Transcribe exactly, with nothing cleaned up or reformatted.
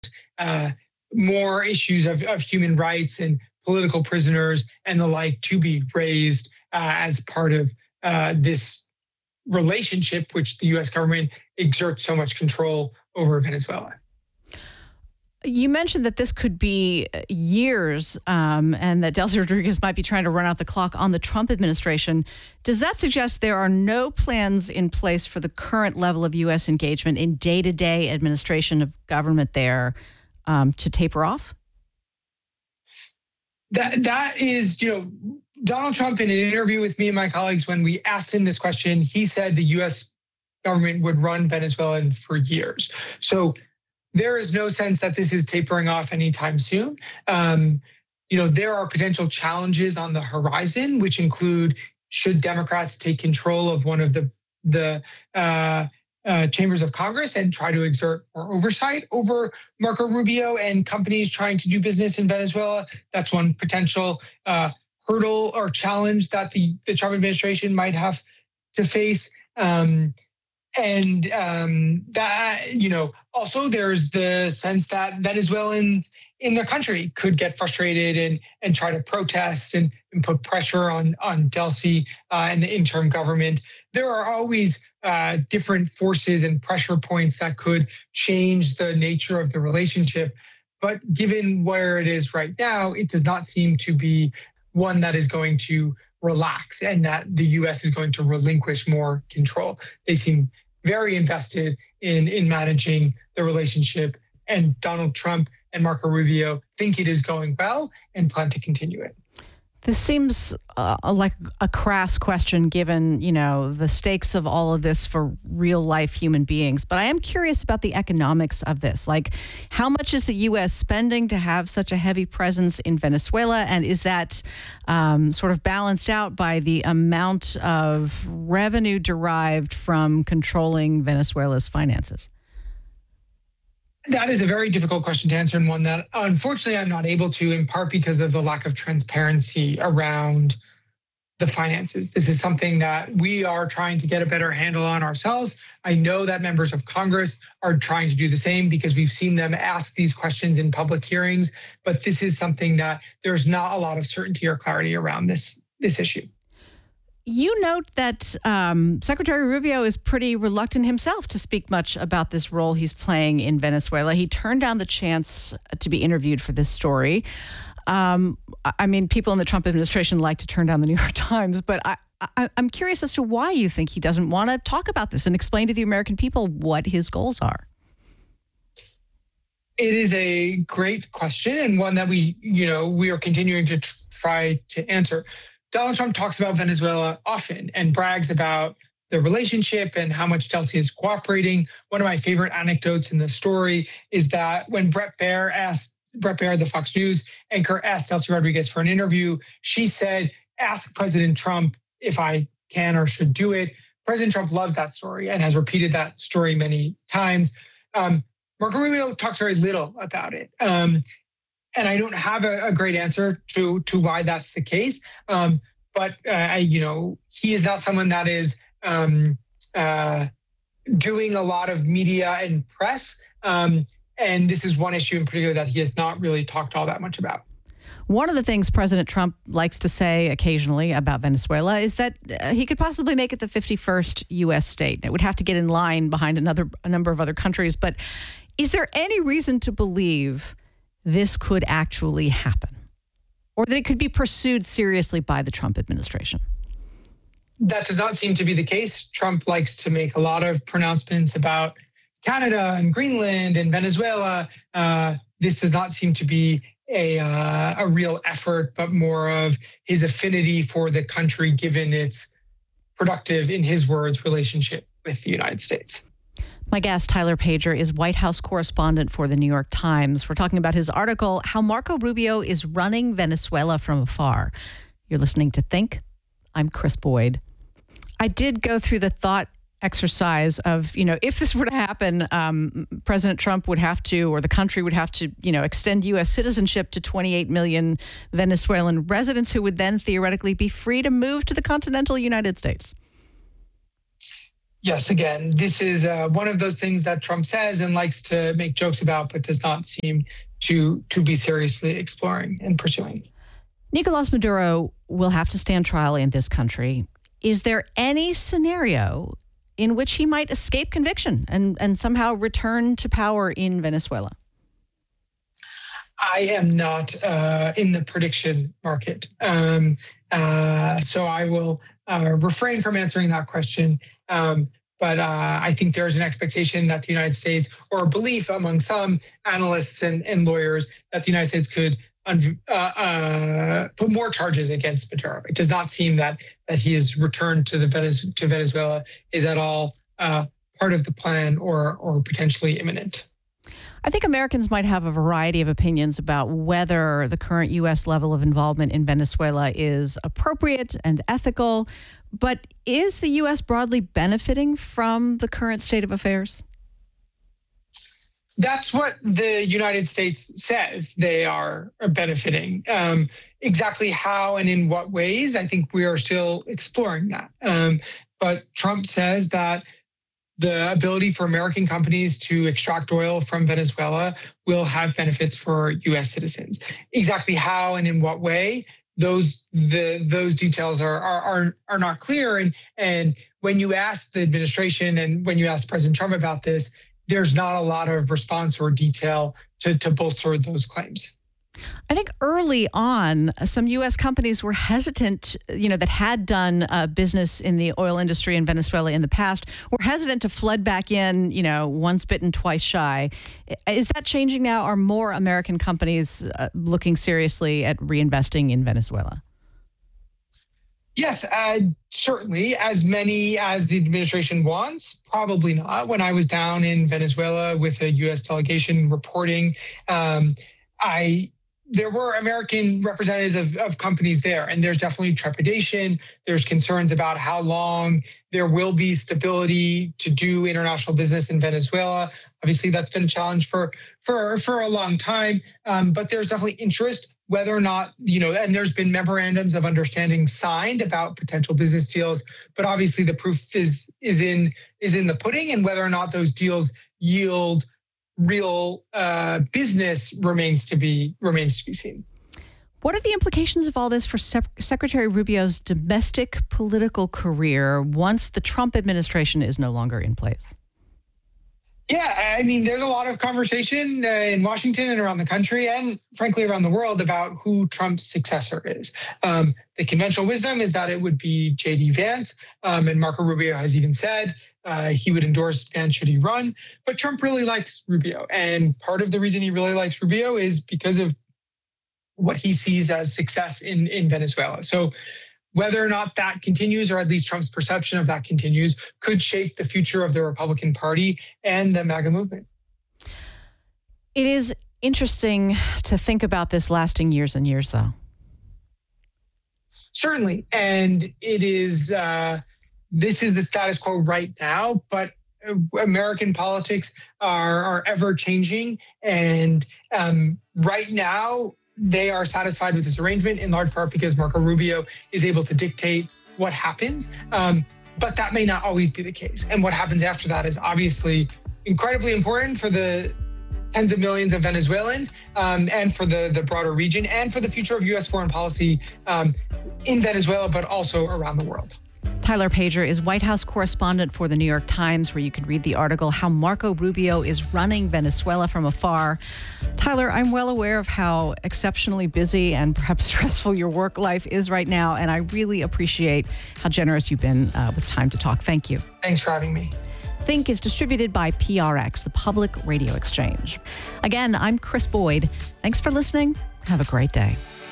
uh, more issues of, of human rights and political prisoners and the like to be raised uh, as part of uh, this relationship, which the U S government exerts so much control over Venezuela. You mentioned that this could be years um, and that Delcy Rodriguez might be trying to run out the clock on the Trump administration. Does that suggest there are no plans in place for the current level of U S engagement in day-to-day administration of government there um, to taper off? That That is, you know, Donald Trump, in an interview with me and my colleagues, when we asked him this question, he said the U S government would run Venezuela for years. So there is no sense that this is tapering off anytime soon. Um, you know, there are potential challenges on the horizon, which include should Democrats take control of one of the the uh, uh, chambers of Congress and try to exert more oversight over Marco Rubio and companies trying to do business in Venezuela. That's one potential uh, hurdle or challenge that the, the Trump administration might have to face. Um, And um, that, you know, also there's the sense that Venezuelans in their country could get frustrated and and try to protest and, and put pressure on, on Delcy uh, and the interim government. There are always uh, different forces and pressure points that could change the nature of the relationship. But given where it is right now, it does not seem to be one that is going to relax and that the U S is going to relinquish more control. They seem very invested in, in managing the relationship, and Donald Trump and Marco Rubio think it is going well and plan to continue it. This seems uh, like a crass question given, you know, the stakes of all of this for real life human beings. But I am curious about the economics of this. Like, how much is the U S spending to have such a heavy presence in Venezuela? And is that um, sort of balanced out by the amount of revenue derived from controlling Venezuela's finances? That is a very difficult question to answer, and one that unfortunately I'm not able to, in part because of the lack of transparency around the finances. This is something that we are trying to get a better handle on ourselves. I know that members of Congress are trying to do the same because we've seen them ask these questions in public hearings, but this is something that there's not a lot of certainty or clarity around this, this issue. You note that um, Secretary Rubio is pretty reluctant himself to speak much about this role he's playing in Venezuela. He turned down the chance to be interviewed for this story. Um, I mean, people in the Trump administration like to turn down the New York Times, but I, I, I'm curious as to why you think he doesn't want to talk about this and explain to the American people what his goals are. It is a great question, and one that we, you know, we are continuing to tr- try to answer. Donald Trump talks about Venezuela often and brags about the relationship and how much Delcy is cooperating. One of my favorite anecdotes in the story is that when Bret Baier asked, Bret Baier, the Fox News anchor, asked Delcy Rodriguez for an interview, she said, ask President Trump if I can or should do it. President Trump loves that story and has repeated that story many times. Um, Marco Rubio talks very little about it. Um, And I don't have a, a great answer to to why that's the case. Um, but, uh, I, you know, he is not someone that is um, uh, doing a lot of media and press. Um, and this is one issue in particular that he has not really talked all that much about. One of the things President Trump likes to say occasionally about Venezuela is that uh, he could possibly make it the fifty-first U S state. It would have to get in line behind another a number of other countries. But is there any reason to believe this could actually happen, or that it could be pursued seriously by the Trump administration? That does not seem to be the case. Trump likes to make a lot of pronouncements about Canada and Greenland and Venezuela. Uh, this does not seem to be a, uh, a real effort, but more of his affinity for the country, given its productive, in his words, relationship with the United States. My guest, Tyler Pager, is White House correspondent for The New York Times. We're talking about his article, How Marco Rubio is Running Venezuela from Afar. You're listening to Think. I'm Chris Boyd. I did go through the thought exercise of, you know, if this were to happen, um, President Trump would have to, or the country would have to, you know, extend U S citizenship to twenty-eight million Venezuelan residents who would then theoretically be free to move to the continental United States. Yes, again, this is uh, one of those things that Trump says and likes to make jokes about, but does not seem to to be seriously exploring and pursuing. Nicolas Maduro will have to stand trial in this country. Is there any scenario in which he might escape conviction and, and somehow return to power in Venezuela? I am not uh, in the prediction market. Um, uh, so I will uh, refrain from answering that question. Um, but uh, I think there's an expectation that the United States, or a belief among some analysts and, and lawyers, that the United States could uh, uh, put more charges against Maduro. It does not seem that that his return to the Venez- to Venezuela is at all uh, part of the plan or or potentially imminent. I think Americans might have a variety of opinions about whether the current U S level of involvement in Venezuela is appropriate and ethical. But is the U S broadly benefiting from the current state of affairs? That's what the United States says they are benefiting. Um, exactly how and in what ways, I think we are still exploring that. Um, but Trump says that the ability for American companies to extract oil from Venezuela will have benefits for U S citizens. Exactly how and in what way, those the those details are are are, are not clear. And and when you ask the administration and when you ask President Trump about this, there's not a lot of response or detail to, to bolster those claims. I think early on, some U S companies were hesitant, you know, that had done uh, business in the oil industry in Venezuela in the past, were hesitant to flood back in, you know, once bitten, twice shy. Is that changing now? Are more American companies uh, looking seriously at reinvesting in Venezuela? Yes, uh, certainly. As many as the administration wants, probably not. When I was down in Venezuela with a U S delegation reporting, um, I there were American representatives of, of companies there, and there's definitely trepidation. There's concerns about how long there will be stability to do international business in Venezuela. Obviously, that's been a challenge for for for a long time, um, but there's definitely interest. Whether or not, you know, and there's been memorandums of understanding signed about potential business deals, but obviously the proof is is in is in the pudding, and whether or not those deals yield real uh, business remains to be remains to be seen. What are the implications of all this for Sec- Secretary Rubio's domestic political career once the Trump administration is no longer in place? Yeah, I mean, there's a lot of conversation uh, in Washington and around the country and frankly around the world about who Trump's successor is. Um, the conventional wisdom is that it would be J D Vance, um, and Marco Rubio has even said uh, he would endorse Vance should he run. But Trump really likes Rubio, and part of the reason he really likes Rubio is because of what he sees as success in, in Venezuela. So whether or not that continues, or at least Trump's perception of that continues, could shape the future of the Republican Party and the MAGA movement. It is interesting to think about this lasting years and years, though. Certainly. And it is, uh, this is the status quo right now, but American politics are, are ever changing. And um, right now, they are satisfied with this arrangement in large part because Marco Rubio is able to dictate what happens. Um, but that may not always be the case. And what happens after that is obviously incredibly important for the tens of millions of Venezuelans um, and for the, the broader region and for the future of U S foreign policy um, in Venezuela, but also around the world. Tyler Pager is White House correspondent for The New York Times, where you can read the article, How Marco Rubio is Running Venezuela from Afar. Tyler, I'm well aware of how exceptionally busy and perhaps stressful your work life is right now, and I really appreciate how generous you've been uh, with time to talk. Thank you. Thanks for having me. Think is distributed by P R X, the Public Radio Exchange. Again, I'm Chris Boyd. Thanks for listening. Have a great day.